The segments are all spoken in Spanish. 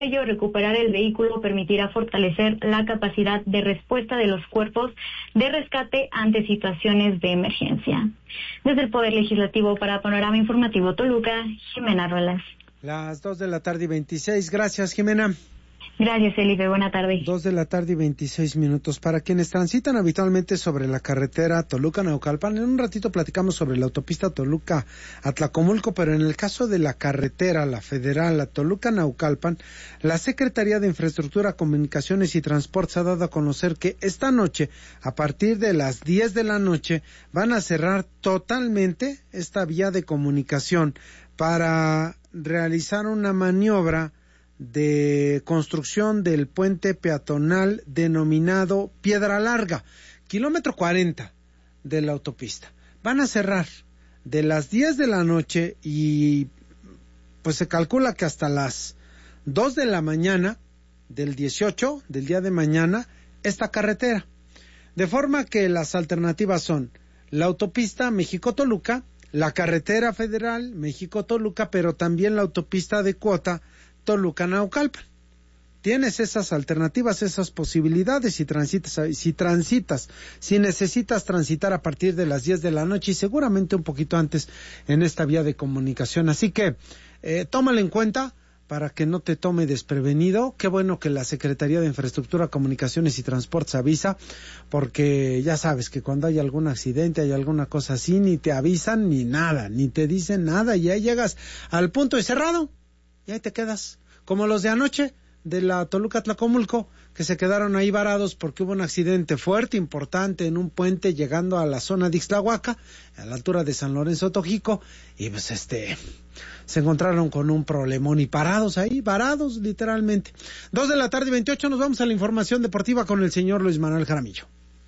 ello, recuperar el vehículo permitirá fortalecer la capacidad de respuesta de los cuerpos de rescate ante situaciones de emergencia. Desde el Poder Legislativo para Panorama Informativo Toluca, Jimena Rolas. Las 2:26 p.m. Gracias, Jimena. Gracias, Felipe. Buena tarde. 2:26 p.m. Para quienes transitan habitualmente sobre la carretera Toluca-Naucalpan, en un ratito platicamos sobre la autopista Toluca-Atlacomulco, pero en el caso de la carretera, la federal, la Toluca-Naucalpan, la Secretaría de Infraestructura, Comunicaciones y Transportes ha dado a conocer que esta noche, a partir de las 10 de la noche, van a cerrar totalmente esta vía de comunicación para realizar una maniobra de construcción del puente peatonal denominado Piedra Larga, kilómetro 40 de la autopista. Van a cerrar de las 10 de la noche y pues se calcula que hasta las 2 de la mañana del 18, del día de mañana, esta carretera. De forma que las alternativas son la autopista México-Toluca, la carretera federal México-Toluca, pero también la autopista de cuota Toluca-Naucalpan. Tienes esas alternativas, esas posibilidades si necesitas transitar a partir de las 10 de la noche y seguramente un poquito antes en esta vía de comunicación. Así que tómalo en cuenta para que no te tome desprevenido. Qué bueno que la Secretaría de Infraestructura, Comunicaciones y Transportes avisa, porque ya sabes que cuando hay algún accidente, hay alguna cosa así, ni te avisan ni nada, ni te dicen nada, y ahí llegas al punto y cerrado. Y ahí te quedas, como los de anoche de la Toluca-Atlacomulco, que se quedaron ahí varados porque hubo un accidente fuerte, importante, en un puente llegando a la zona de Ixtlahuaca, a la altura de San Lorenzo Tojico, y pues se encontraron con un problemón y parados ahí, varados literalmente. 2:28 p.m, nos vamos a la información deportiva con el señor Luis Manuel Jaramillo.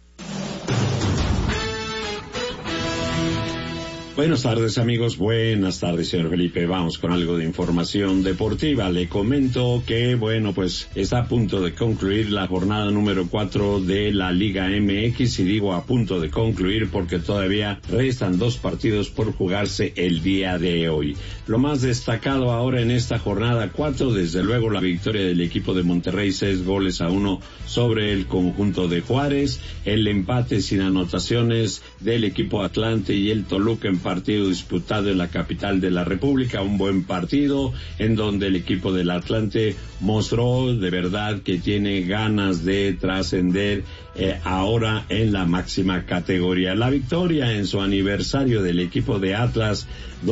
Buenas tardes, amigos. Buenas tardes, señor Felipe. Vamos con algo de información deportiva. Le comento que, pues está a punto de concluir la jornada número 4 de la Liga MX, y digo a punto de concluir porque todavía restan 2 partidos por jugarse el día de hoy. Lo más destacado ahora en esta jornada 4, desde luego la victoria del equipo de Monterrey, 6-1 sobre el conjunto de Juárez, el empate sin anotaciones del equipo Atlante y el Toluca en partido disputado en la capital de la República, un buen partido en donde el equipo del Atlante mostró de verdad que tiene ganas de trascender ahora en la máxima categoría. La victoria en su aniversario del equipo de Atlas,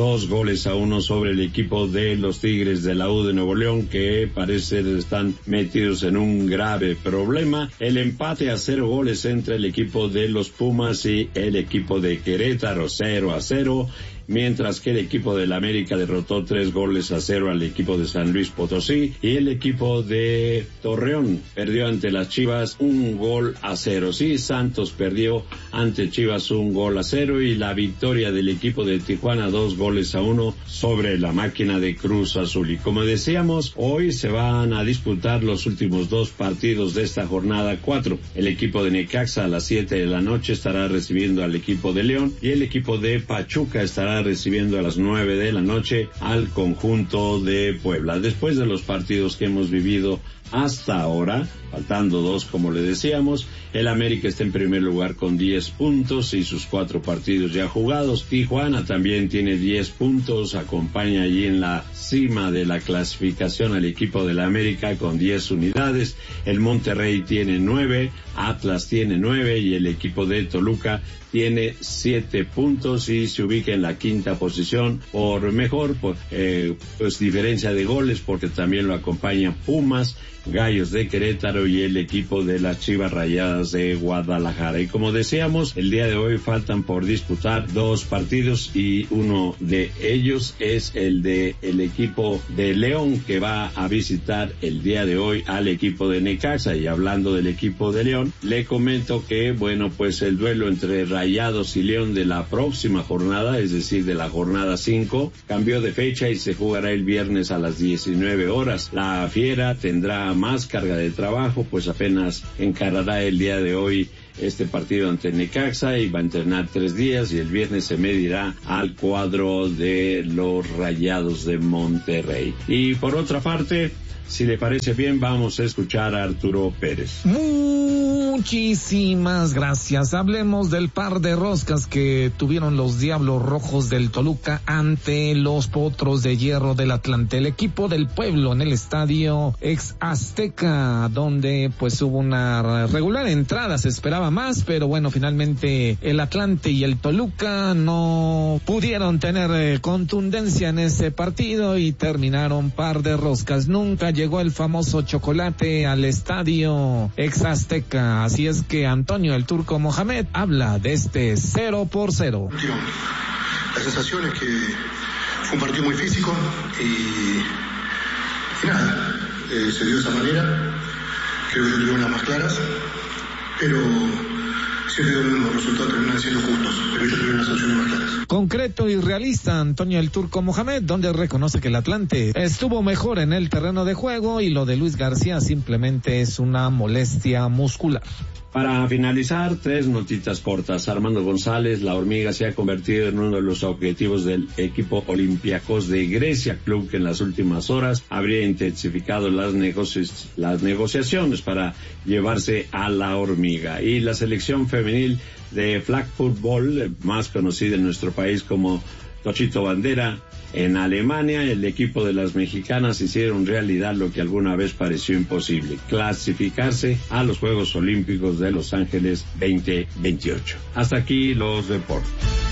2-1 sobre el equipo de los Tigres de la U de Nuevo León, que parece están metidos en un grave problema. El empate a 0 goles entre el equipo de los Pumas y el equipo de Querétaro, 0-0. Mientras que el equipo del América derrotó 3-0 al equipo de San Luis Potosí, y el equipo de Torreón perdió ante las Chivas 1-0. Sí, Santos perdió ante Chivas 1-0, y la victoria del equipo de Tijuana 2-1 sobre la máquina de Cruz Azul. Y como decíamos, hoy se van a disputar los últimos 2 partidos de esta jornada 4. El equipo de Necaxa a las 7 de la noche estará recibiendo al equipo de León, y el equipo de Pachuca estará recibiendo a las 9 de la noche al conjunto de Puebla. Después de los partidos que hemos vivido hasta ahora, faltando 2 como le decíamos, el América está en primer lugar con 10 puntos y sus 4 partidos ya jugados. Tijuana también tiene 10 puntos, acompaña allí en la cima de la clasificación al equipo del América con 10 unidades. El Monterrey tiene 9, Atlas tiene 9 y el equipo de Toluca tiene 7 puntos y se ubica en la 5ª posición por diferencia de goles, porque también lo acompaña Pumas, Gallos de Querétaro y el equipo de las Chivas Rayadas de Guadalajara. Y como decíamos, el día de hoy faltan por disputar 2 partidos, y uno de ellos es el de el equipo de León, que va a visitar el día de hoy al equipo de Necaxa. Y hablando del equipo de León, le comento que el duelo entre Rayados y León de la próxima jornada, es decir, de la jornada 5, cambió de fecha y se jugará el viernes a las 19 horas. La Fiera tendrá más carga de trabajo, pues apenas encarará el día de hoy este partido ante Necaxa y va a entrenar 3 días, y el viernes se medirá al cuadro de los Rayados de Monterrey. Y por otra parte, Si le parece bien, vamos a escuchar a Arturo Pérez. Muchísimas gracias. Hablemos del par de roscas que tuvieron los Diablos Rojos del Toluca ante los Potros de Hierro del Atlante. El equipo del pueblo en el estadio ex Azteca, donde pues hubo una regular entrada, se esperaba más, pero bueno, finalmente el Atlante y el Toluca no pudieron tener contundencia en ese partido y terminaron par de roscas. Nunca llegó el famoso chocolate al estadio ex Azteca, así es que Antonio el Turco Mohamed habla de este 0-0. La sensación es que fue un partido muy físico y nada, se dio de esa manera. Creo que yo tuve unas más claras, pero siempre los resultados terminan siendo justos, pero yo tuve unas sanciones más claras. Concreto y realista Antonio el Turco Mohamed, donde reconoce que el Atlante estuvo mejor en el terreno de juego y lo de Luis García simplemente es una molestia muscular. Para finalizar, 3 notitas cortas. Armando González, la hormiga, se ha convertido en uno de los objetivos del equipo Olympiacos de Grecia, club que en las últimas horas habría intensificado las negociaciones para llevarse a la hormiga. Y la selección femenil de flag football, más conocida en nuestro país como Tochito Bandera, en Alemania, el equipo de las mexicanas hicieron realidad lo que alguna vez pareció imposible: clasificarse a los Juegos Olímpicos de Los Ángeles 2028. Hasta aquí los deportes.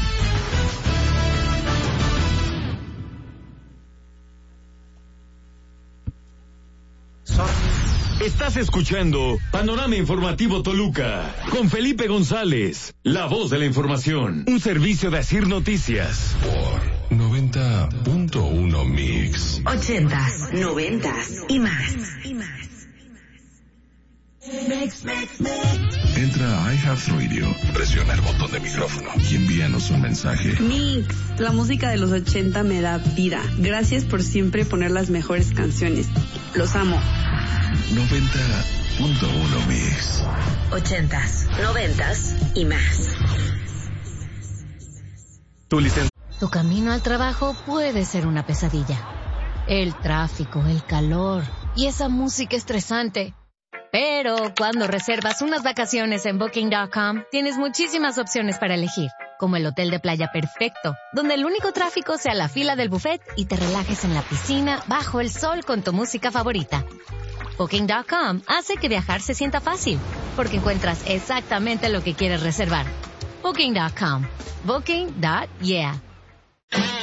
Estás escuchando Panorama Informativo Toluca con Felipe González, la voz de la información, un servicio de Asir Noticias por 90.1 Mix. 80s, 90s y más. Entra a iHeartRadio, presiona el botón de micrófono y envíanos un mensaje. Mix, la música de los 80 me da vida. Gracias por siempre poner las mejores canciones. Los amo. 90.1 Mix. 80s, 90s y más. Tu camino al trabajo puede ser una pesadilla. El tráfico, el calor y esa música estresante. Pero cuando reservas unas vacaciones en Booking.com, tienes muchísimas opciones para elegir, como el hotel de playa perfecto, donde el único tráfico sea la fila del buffet y te relajes en la piscina bajo el sol con tu música favorita. Booking.com hace que viajar se sienta fácil, porque encuentras exactamente lo que quieres reservar. Booking.com. Booking.yeah.